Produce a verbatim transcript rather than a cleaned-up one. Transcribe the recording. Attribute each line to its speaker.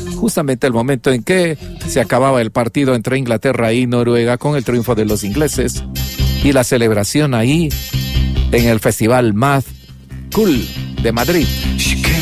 Speaker 1: justamente el momento en que se acababa el partido entre Inglaterra y Noruega con el triunfo de los ingleses y la celebración ahí en el Festival Mad Cool de Madrid.